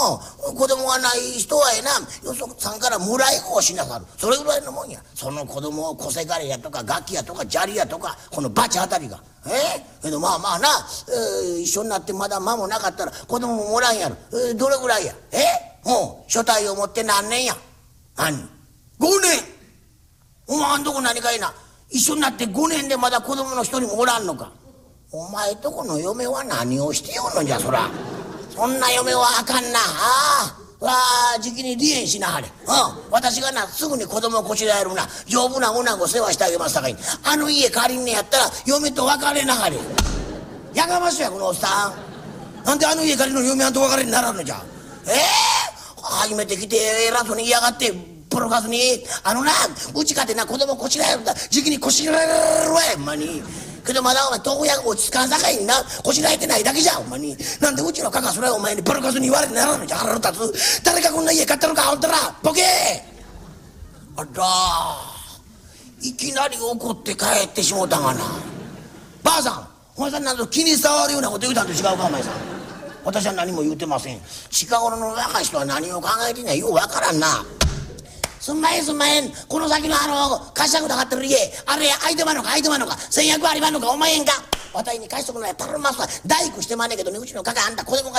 子供がない人はよそさんから村井子をしなさる、それぐらいのもんや。その子供を小せがれやとかガキやとか砂利やとかこのバチあたりがけどまあな、一緒になってまだ間もなかったら子供もおらんやろ。どれぐらいや。もう所帯を持って何年や。何5年。お前んとこ何かいな、一緒になって5年でまだ子供の一人もおらんのか。お前とこの嫁は何をしてよんのじゃ。そらそんな嫁はあかんな。じきに離縁しなはれ。私がなすぐに子供をこしらえるな丈夫な女子世話してあげますさかいに、あの家借りんねやったら嫁と別れなはれ。やがましいやこのおっさん。なんであの家借りの嫁はんと別れにならんのじゃ。初めて来て偉そうに嫌がってプロカスにうちかてな子供こしらえるんだ、じきにこしらえるわほんまに。けどまだお前豆腐屋が落ち着かんさかいになこしらえてないだけじゃほんまに。なんでうちのかかそれお前にプロカスに言われてならんのじゃ。腹の立つ。誰かこんな家買ったのかほんたらボケ。あらいきなり怒って帰ってしもたがな。ばあさんお前さんなんと気に障るようなこと言うたんと違うかお前さん。私は何も言うてません。近頃の若い人は何を考えてんねんようわからんな。すんまへんすんまへん。この先の貸したことがってる家あれ空いてまんのか空いてまんのか、先約ありまんのかお前へんか。私に貸しとくのや頼みますわ。大工してまんねんけどね、うちのかかあんた子供が